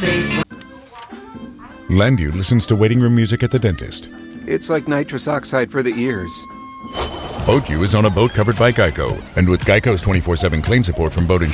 safe. Landu listens to waiting room music at the dentist. It's like nitrous oxide for the ears. Boat U is on a boat covered by Geico. And with Geico's 24/7 claim support from Boat Insurance,